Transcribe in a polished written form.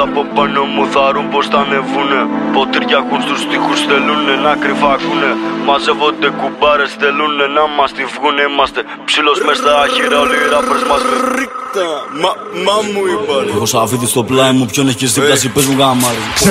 Από πάνω μου θαρούν πως θα ανεβούνε. Ποτήρια έχουν στους στίχους, θέλουνε να κρυφά ακούνε. Μαζεύονται κουμπάρες, θέλουνε να μας τη βγουνε. Είμαστε ψήλος μες στα άχυρα, όλοι οι ράπερς μας με ρίχτα. Μα μου είπαν. Έχω σαφίδι στο πλάι μου, ποιον έχεις δίπλα, πες μου γαμάρι.